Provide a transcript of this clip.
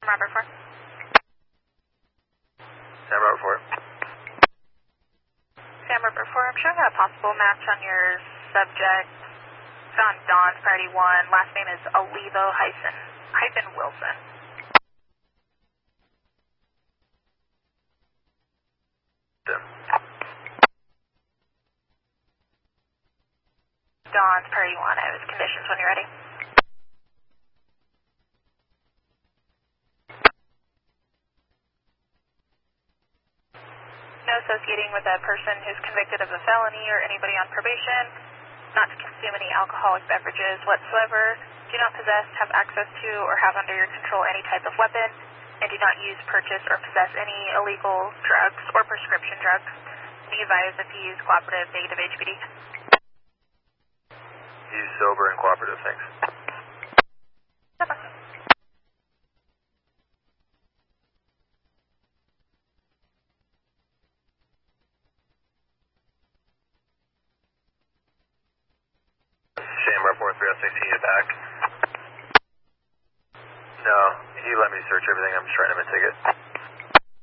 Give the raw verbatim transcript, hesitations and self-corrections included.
Robert four. Sam Robert four. Sam Robert four, I'm showing a possible match on your subject. It's on Dawn's Priority one. Last name is Olivo hyphen, hyphen Wilson. Sim. Dawn's Priority one. I have his conditions when you're ready. No associating with a person who's convicted of a felony or anybody on probation. Not to consume any alcoholic beverages whatsoever. Do not possess, have access to, or have under your control any type of weapon. And do not use, purchase, or possess any illegal drugs or prescription drugs. Be advised if you use cooperative, negative H P D. He's sober and cooperative, thanks. Okay. Shane, report three oh six, he is back. No, he let me search everything. I'm just writing him a ticket.